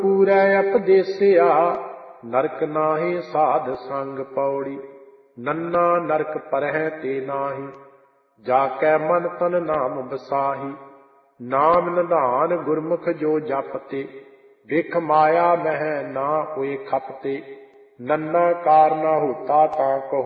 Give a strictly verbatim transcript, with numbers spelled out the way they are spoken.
ਪੂਰੈ ਉਪਦੇਸਿਆ ਨਰਕ ਨਾਹੀ ਸਾਧ ਸੰਗ ਪੌੜੀ। ਨੰਨਾ ਨਰਕ ਪਰਹਿ ਤੇ ਨਾਹੀ ਜਾ ਕੈ ਮਨ ਤਨ ਨਾਮ ਬਸਾਹੀ। ਨਾਮ ਨਿਧਾਨ ਗੁਰਮੁਖ ਜੋ ਜਪਤੇ ਵਿਖ ਮਾਇਆ ਮਹਿ ਨਾ ਹੋਏ ਖਪਤੇ। ਨੰਨਾ ਕਾਰਨਾ ਹੋਤਾ ਤਾਂ ਕਹੋ